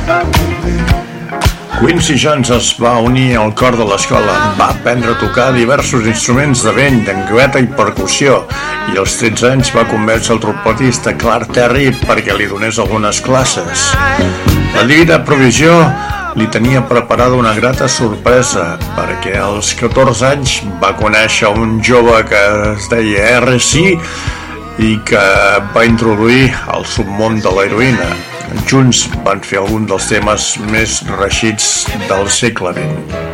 Quincy Jones es va unir al cor de l'escola, va aprendre a tocar diversos instruments de vent, llengueta i percussió, i als 13 anys va convèncer el trompetista Clark Terry perquè li donés algunes classes. La Lliga de Provisió li tenia preparada una grata sorpresa, perquè als 14 anys va conèixer un jove que es deia R.C. i que va introduir al submón de l'heroïna. Junts van fer algun dels temes més reeixits del segle XX.